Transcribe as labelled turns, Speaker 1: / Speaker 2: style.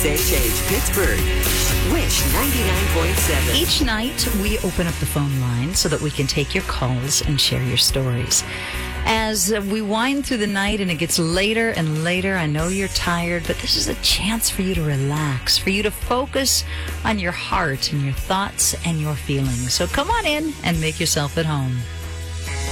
Speaker 1: KSHH Pittsburgh. Wish 99.7.
Speaker 2: Each night, we open up the phone line so that we can take your calls and share your stories. As we wind through the night and it gets later and later, I know you're tired, but this is a chance for you to relax, for you to focus on your heart and your thoughts and your feelings. So come on in and make yourself at home.